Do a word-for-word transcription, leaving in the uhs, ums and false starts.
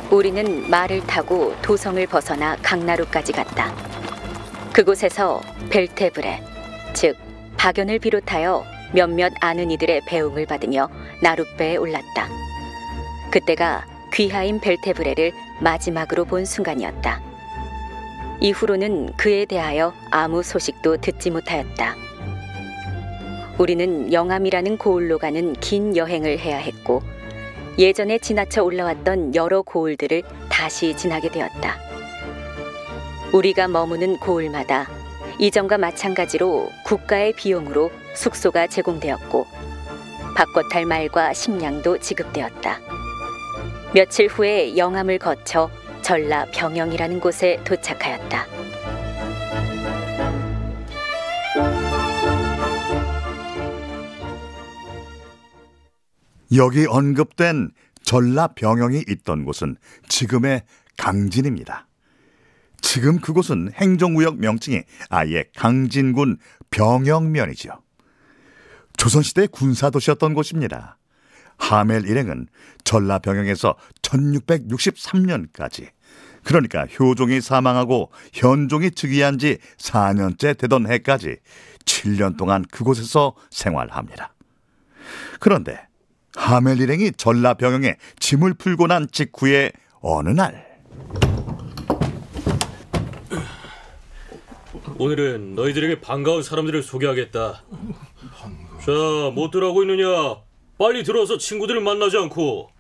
우리는 말을 타고 도성을 벗어나 강나루까지 갔다. 그곳에서 벨테브레, 즉 박연을 비롯하여 몇몇 아는 이들의 배웅을 받으며 나룻배에 올랐다. 그때가 귀하인 벨테브레를 마지막으로 본 순간이었다. 이후로는 그에 대하여 아무 소식도 듣지 못하였다. 우리는 영암이라는 고을로 가는 긴 여행을 해야 했고 예전에 지나쳐 올라왔던 여러 고을들을 다시 지나게 되었다. 우리가 머무는 고을마다 이전과 마찬가지로 국가의 비용으로 숙소가 제공되었고 바꿔 탈 말과 식량도 지급되었다. 며칠 후에 영암을 거쳐 전라 병영이라는 곳에 도착하였다. 여기 언급된 전라 병영이 있던 곳은 지금의 강진입니다. 지금 그곳은 행정구역 명칭이 아예 강진군 병영면이죠. 조선시대 군사도시였던 곳입니다. 하멜 일행은 전라 병영에서 천육백육십삼 년까지, 그러니까 효종이 사망하고 현종이 즉위한 지 사 년째 되던 해까지 칠 년 동안 그곳에서 생활합니다. 그런데 하멜 일행이 전라 병영에 짐을 풀고 난 직후에 어느 날, 오늘은 너희들에게 반가운 사람들을 소개하겠다. 자, 못들 하고 있느냐? 빨리 들어서 친구들을 만나지 않고.